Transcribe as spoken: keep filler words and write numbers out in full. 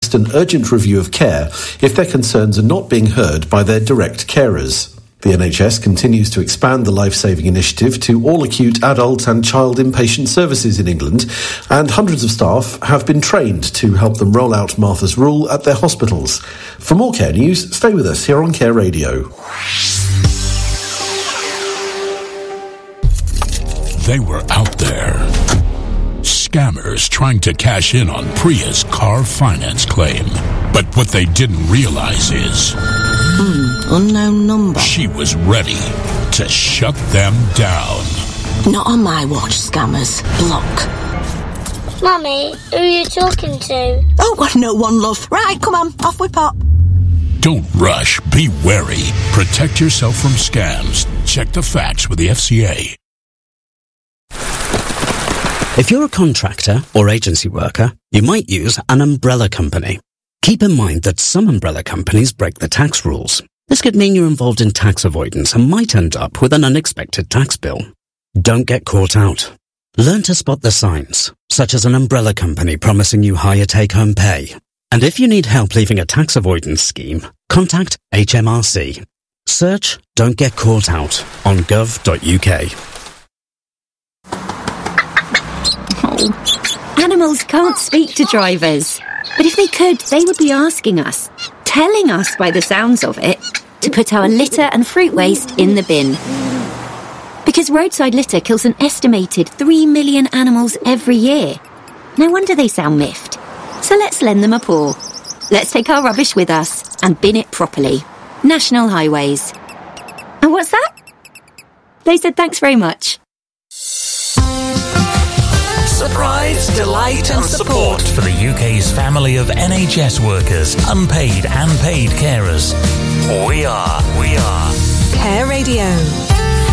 request an urgent review of care if their concerns are not being heard by their direct carers. The N H S continues to expand the Life-Saving Initiative to all acute adult and child inpatient services in England, and hundreds of staff have been trained to help them roll out Martha's Rule at their hospitals. For more care news, stay with us here on Care Radio. They were out there. Scammers trying to cash in on Priya's car finance claim. But what they didn't realize is... Hmm, unknown number. She was ready to shut them down. Not on my watch, scammers. Block. Mummy, who are you talking to? Oh, well, no one, love. Right, come on, off we pop. Don't rush. Be wary. Protect yourself from scams. Check the facts with the F C A. If you're a contractor or agency worker, you might use an umbrella company. Keep in mind that some umbrella companies break the tax rules. This could mean you're involved in tax avoidance and might end up with an unexpected tax bill. Don't get caught out. Learn to spot the signs, such as an umbrella company promising you higher take-home pay. And if you need help leaving a tax avoidance scheme, contact H M R C. Search Don't Get Caught Out on gov dot U K. Oh. Animals can't speak to drivers. But if they could, they would be asking us, telling us by the sounds of it, to put our litter and fruit waste in the bin. Because roadside litter kills an estimated three million animals every year. No wonder they sound miffed. So let's lend them a paw. Let's take our rubbish with us and bin it properly. National Highways. And what's that? They said thanks very much. Surprise, delight and support for the U K's family of N H S workers, unpaid and paid carers. We are, we are Care Radio.